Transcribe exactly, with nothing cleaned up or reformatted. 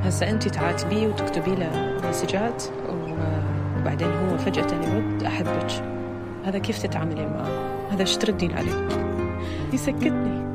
هسا أنت تعاتبيه وتكتبي له مسجات وبعدين هو فجأة يرد أحبك، هذا كيف تتعاملين معه؟ هذا ايش تردين عليه؟ يسكتني.